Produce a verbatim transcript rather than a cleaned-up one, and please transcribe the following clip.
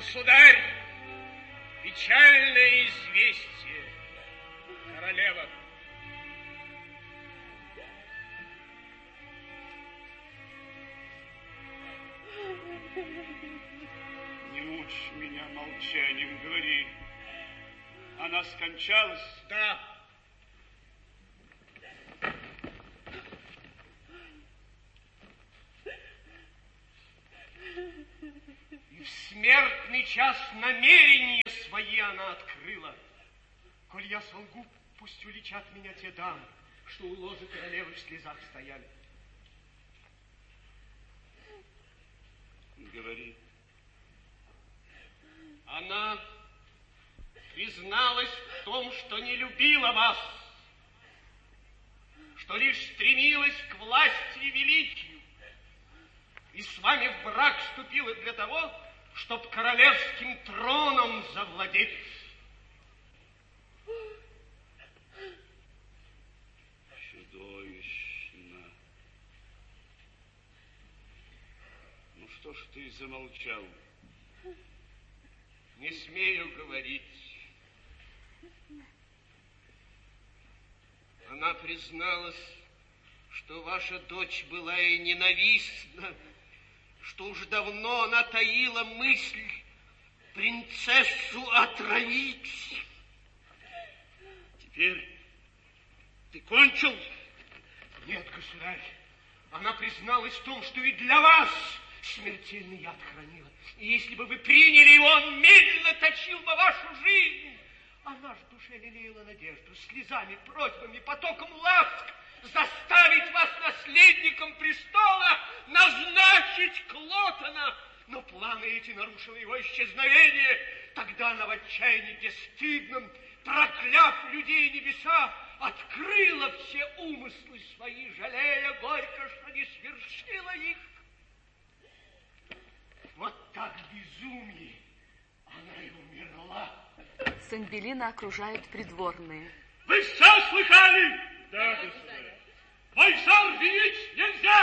Государь, печальное известие. Королева. Не мучь меня молчанием, говори. Она скончалась? Да. И в смертный час намерения свои она открыла. Коль я солгу, пусть уличат меня те дамы, что у ложа королевы в слезах стояли. Говори. Она призналась в том, что не любила вас, что лишь стремилась к власти и величию, и с вами в брак вступила для того, чтоб королевским троном завладеть. Чудовищно. Ну что ж ты замолчал? Не смею говорить. Она призналась, что ваша дочь была ей ненавистна, что уж давно она таила мысль принцессу отравить. Теперь ты кончил? Нет, государь. Она призналась в том, что и для вас смертельный яд хранила. И если бы вы приняли его, он медленно точил бы вашу жизнь. Она ж в душе лелеяла надежду, слезами, просьбами, потоком ласк заставить вас наследником престола, назначить Клотона. Но планы эти нарушило его исчезновение. Тогда она в отчаянии бесстыдном, прокляв людей и небеса, открыла все умыслы свои, жалея горько, что не свершила их. Вот так в безумии она и умерла. Цимбелина окружают придворные. Вы все слыхали? Да, государь. Войсар винить нельзя!